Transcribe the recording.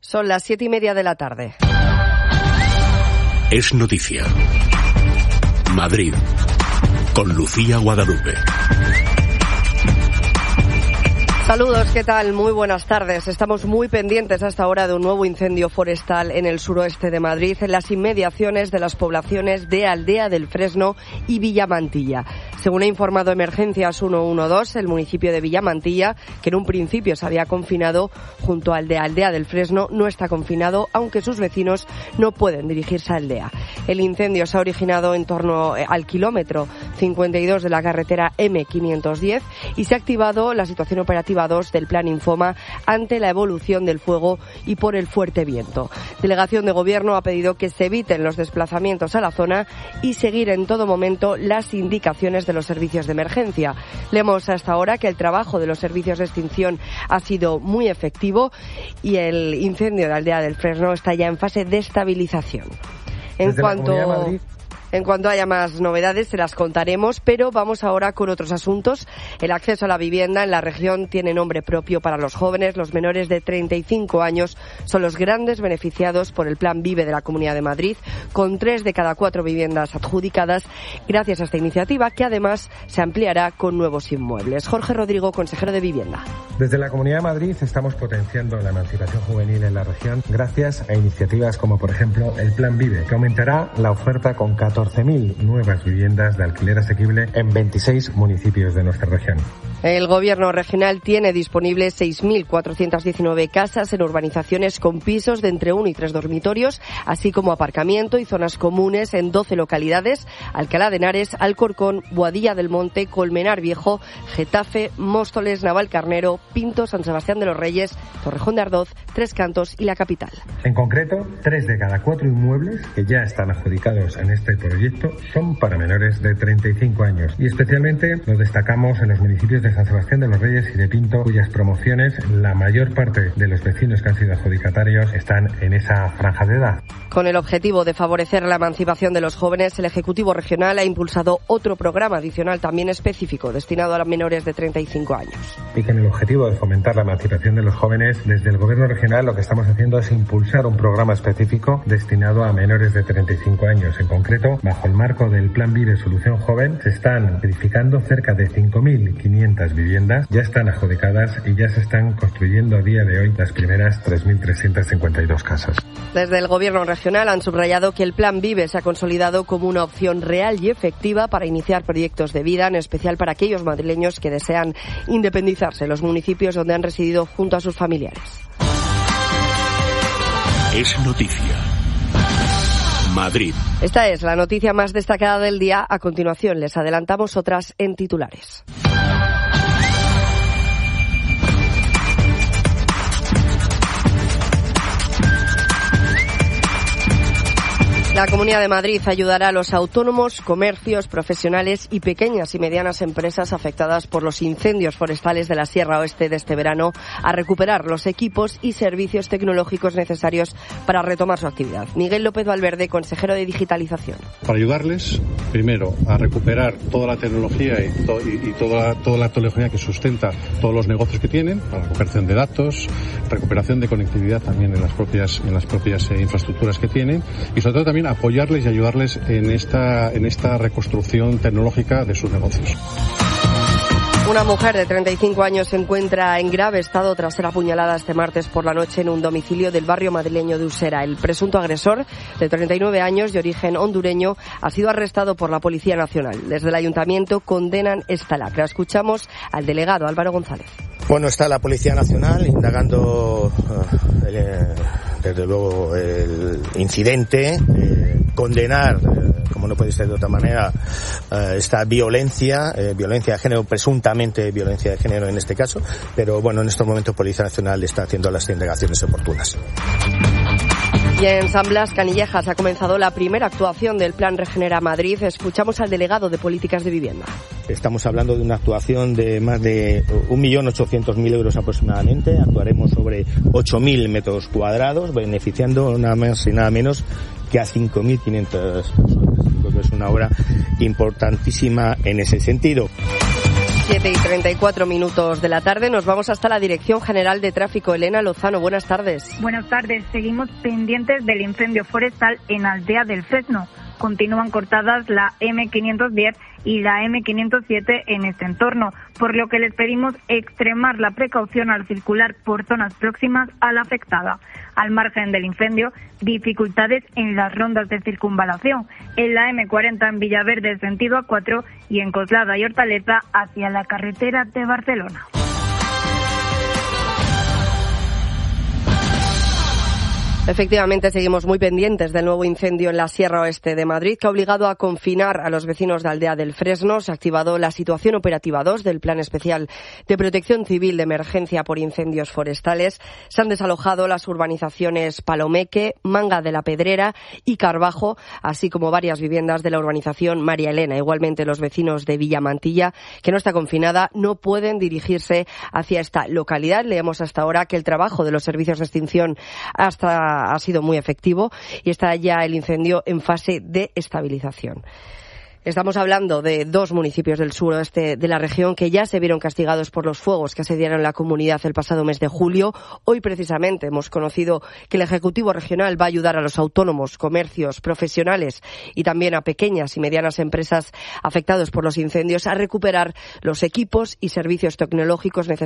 Son las 7:30 de la tarde. Es noticia. Madrid, con Lucía Guadalupe. Saludos, ¿qué tal? Muy buenas tardes. Estamos muy pendientes hasta ahora de un nuevo incendio forestal en el suroeste de Madrid, en las inmediaciones de las poblaciones de Aldea del Fresno y Villamantilla. Según ha informado Emergencias 112, el municipio de Villamantilla, que en un principio se había confinado junto al de Aldea del Fresno, no está confinado, aunque sus vecinos no pueden dirigirse a Aldea. El incendio se ha originado en torno al kilómetro 52 de la carretera M510 y se ha activado la situación operativa 2 del Plan Infoma ante la evolución del fuego y por el fuerte viento. Delegación de Gobierno ha pedido que se eviten los desplazamientos a la zona y seguir en todo momento las indicaciones de los servicios de emergencia. Leemos hasta ahora que el trabajo de los servicios de extinción ha sido muy efectivo y el incendio de Aldea del Fresno está ya en fase de estabilización. En cuanto haya más novedades, se las contaremos, pero vamos ahora con otros asuntos. El acceso a la vivienda en la región tiene nombre propio para los jóvenes. Los menores de 35 años son los grandes beneficiados por el Plan Vive de la Comunidad de Madrid, con 3 de cada 4 viviendas adjudicadas, gracias a esta iniciativa, que además se ampliará con nuevos inmuebles. Jorge Rodrigo, consejero de Vivienda. Desde la Comunidad de Madrid estamos potenciando la emancipación juvenil en la región gracias a iniciativas como, por ejemplo, el Plan Vive, que aumentará la oferta con 14.000 nuevas viviendas de alquiler asequible en 26 municipios de nuestra región. El Gobierno regional tiene disponibles 6.419 casas en urbanizaciones con pisos de entre 1 y 3 dormitorios, así como aparcamiento y zonas comunes en 12 localidades: Alcalá de Henares, Alcorcón, Boadilla del Monte, Colmenar Viejo, Getafe, Móstoles, Navalcarnero, Pinto, San Sebastián de los Reyes, Torrejón de Ardoz, Tres Cantos y la capital. En concreto, 3 de cada 4 inmuebles que ya están adjudicados en este proyecto son para menores de 35 años y especialmente nos destacamos en los municipios de San Sebastián de los Reyes y de Pinto, cuyas promociones, la mayor parte de los vecinos que han sido adjudicatarios están en esa franja de edad. Con el objetivo de favorecer la emancipación de los jóvenes, el Ejecutivo Regional ha impulsado otro programa adicional también específico destinado a los menores de 35 años. Y con el objetivo de fomentar la emancipación de los jóvenes, desde el Gobierno Regional lo que estamos haciendo es impulsar un programa específico destinado a menores de 35 años. En concreto, bajo el marco del Plan Vive Solución Joven, se están edificando cerca de 5.500 viviendas, ya están adjudicadas y ya se están construyendo a día de hoy las primeras 3.352 casas. Desde el Gobierno regional han subrayado que el Plan Vive se ha consolidado como una opción real y efectiva para iniciar proyectos de vida, en especial para aquellos madrileños que desean independizarse en los municipios donde han residido junto a sus familiares. Es noticia. Madrid. Esta es la noticia más destacada del día. A continuación les adelantamos otras en titulares. La Comunidad de Madrid ayudará a los autónomos, comercios, profesionales y pequeñas y medianas empresas afectadas por los incendios forestales de la Sierra Oeste de este verano a recuperar los equipos y servicios tecnológicos necesarios para retomar su actividad. Miguel López Valverde, consejero de Digitalización. Para ayudarles, primero, a recuperar toda la tecnología y toda la tecnología que sustenta todos los negocios que tienen, para recuperación de datos, recuperación de conectividad también en las propias infraestructuras que tienen, y sobre todo también apoyarles y ayudarles en esta reconstrucción tecnológica de sus negocios. Una mujer de 35 años se encuentra en grave estado tras ser apuñalada este martes por la noche en un domicilio del barrio madrileño de Usera. El presunto agresor, de 39 años, de origen hondureño, ha sido arrestado por la Policía Nacional. Desde el Ayuntamiento condenan esta lacra. Escuchamos al delegado Álvaro González. Bueno, está la Policía Nacional indagando desde luego el incidente, condenar, como no puede ser de otra manera, esta violencia de género, presuntamente violencia de género en este caso, pero bueno, en estos momentos Policía Nacional está haciendo las indagaciones oportunas. Y en San Blas, Canillejas, ha comenzado la primera actuación del Plan Regenera Madrid. Escuchamos al delegado de Políticas de Vivienda. Estamos hablando de una actuación de más de 1.800.000 euros aproximadamente. Actuaremos sobre 8.000 metros cuadrados, beneficiando nada más y nada menos que a 5.500 personas. Creo que es una obra importantísima en ese sentido. 7:34 de la tarde. Nos vamos hasta la Dirección General de Tráfico. Elena Lozano, buenas tardes. Buenas tardes. Seguimos pendientes del incendio forestal en Aldea del Fresno. Continúan cortadas la M510 y la M507 en este entorno, por lo que les pedimos extremar la precaución al circular por zonas próximas a la afectada. Al margen del incendio, dificultades en las rondas de circunvalación, en la M40 en Villaverde sentido A4 y en Coslada y Hortaleza hacia la carretera de Barcelona. Efectivamente, seguimos muy pendientes del nuevo incendio en la Sierra Oeste de Madrid, que ha obligado a confinar a los vecinos de Aldea del Fresno. Se ha activado la situación operativa 2 del Plan Especial de Protección Civil de Emergencia por Incendios Forestales. Se han desalojado las urbanizaciones Palomeque, Manga de la Pedrera y Carbajo, así como varias viviendas de la urbanización María Elena. Igualmente, los vecinos de Villamantilla, que no está confinada, no pueden dirigirse hacia esta localidad. Leemos hasta ahora que el trabajo de los servicios de extinción ha sido muy efectivo y está ya el incendio en fase de estabilización. Estamos hablando de 2 municipios del suroeste de la región que ya se vieron castigados por los fuegos que asediaron la comunidad el pasado mes de julio. Hoy, precisamente, hemos conocido que el Ejecutivo Regional va a ayudar a los autónomos, comercios, profesionales y también a pequeñas y medianas empresas afectados por los incendios a recuperar los equipos y servicios tecnológicos necesarios